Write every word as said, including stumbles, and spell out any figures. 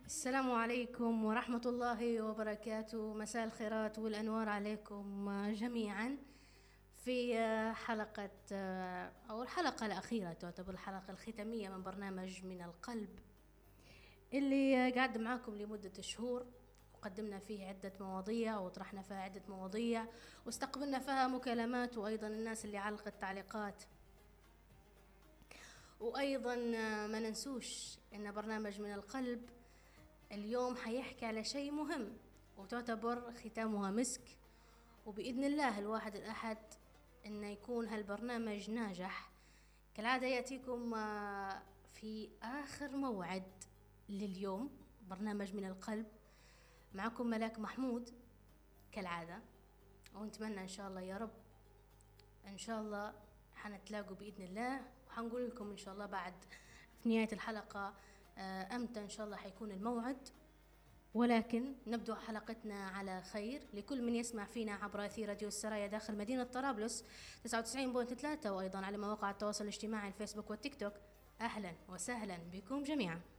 السلام عليكم ورحمة الله وبركاته. مساء الخيرات والأنوار عليكم جميعا في حلقة أو الحلقة الأخيرة، تعتبر الحلقة الختامية من برنامج من القلب اللي قاعد معاكم لمدة شهور، وقدمنا فيه عدة مواضيع وطرحنا فيها عدة مواضيع واستقبلنا فيها مكالمات، وأيضا الناس اللي علقت تعليقات. وأيضا ما ننسوش أن برنامج من القلب اليوم حيحكي على شيء مهم وتعتبر ختامها مسك، وبإذن الله الواحد الأحد أن يكون هالبرنامج ناجح. كالعادة يأتيكم في آخر موعد لليوم برنامج من القلب، معكم ملاك محمود كالعادة، ونتمنى إن شاء الله يا رب إن شاء الله حنتلاقوا بإذن الله، وحنقول لكم إن شاء الله بعد في نهاية الحلقة أمتى إن شاء الله حيكون الموعد. ولكن نبدأ حلقتنا على خير. لكل من يسمع فينا عبر أثير راديو السرايا داخل مدينة طرابلس تسعة وتسعين فاصلة ثلاثة، وأيضا على مواقع التواصل الاجتماعي الفيسبوك والتيك توك، أهلا وسهلا بكم جميعا.